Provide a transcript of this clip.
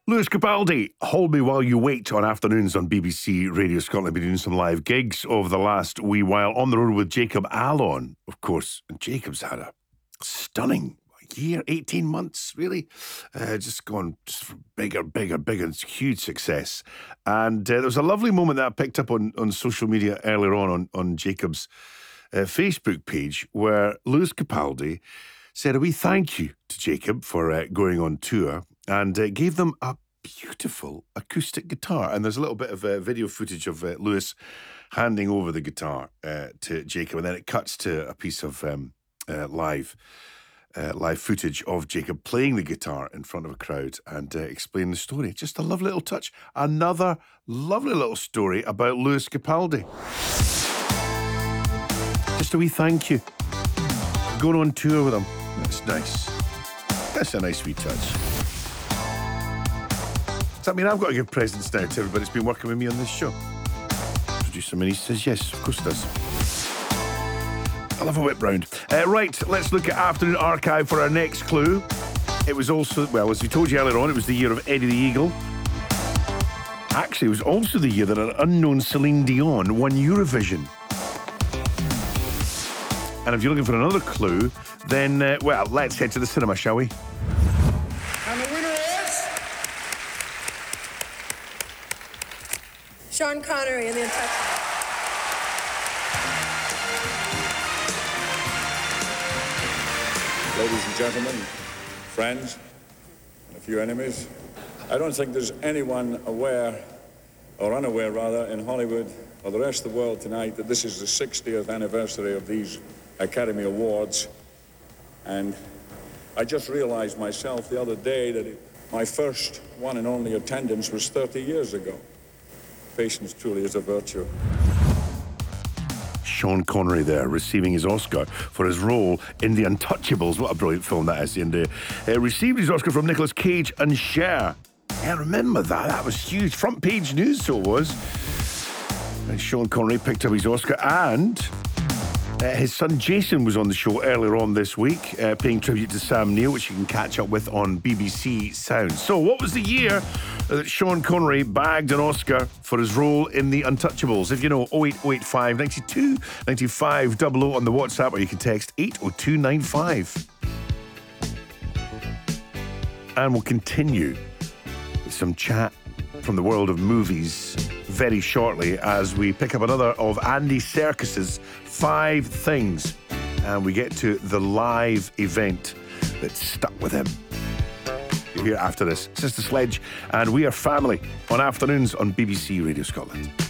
Lewis Capaldi, Hold Me While You Wait on afternoons on BBC Radio Scotland. Been doing some live gigs over the last wee while on the road with Jacob Allon, of course. And Jacob's had a stunning year, 18 months, really. Just gone just bigger, huge success. And there was a lovely moment that I picked up on social media earlier on Jacob's Facebook page where Lewis Capaldi said a wee thank you to Jacob for going on tour and gave them a beautiful acoustic guitar. And there's a little bit of video footage of Lewis handing over the guitar to Jacob, and then it cuts to a piece of live footage of Jacob playing the guitar in front of a crowd and explaining the story. Just a lovely little touch. Another lovely little story about Lewis Capaldi. Just a wee thank you. Going on tour with him. That's nice. That's a nice wee touch. Does that mean I've got to give presents now to everybody that's been working with me on this show? Producer Minnie says yes, of course it does. I love a whip round. Right, let's look at Afternoon Archive for our next clue. It was also, well, as we told you earlier on, it was the year of Eddie the Eagle. Actually, it was also the year that an unknown Celine Dion won Eurovision. And if you're looking for another clue, then, well, let's head to the cinema, shall we? And the winner is... Sean Connery in The Untouchables. Ladies and gentlemen, friends, and a few enemies, I don't think there's anyone aware, or unaware rather, in Hollywood or the rest of the world tonight that this is the 60th anniversary of these Academy Awards. And I just realized myself the other day that my first one and only attendance was 30 years ago. Patience truly is a virtue. Sean Connery there, receiving his Oscar for his role in The Untouchables. What a brilliant film that is. And received his Oscar from Nicolas Cage and Cher. Yeah, remember that. That was huge. Front page news, so it was. And Sean Connery picked up his Oscar, and his son Jason was on the show earlier on this week, paying tribute to Sam Neill, which you can catch up with on BBC Sounds. So what was the year that Sean Connery bagged an Oscar for his role in The Untouchables? If you know, 08085 92 95 00 on the WhatsApp, or you can text 80295. And we'll continue with some chat from the world of movies very shortly as we pick up another of Andy Serkis's 5 Things, and we get to the live event that stuck with him. You'll hear after this. Sister Sledge and We Are Family on afternoons on BBC Radio Scotland.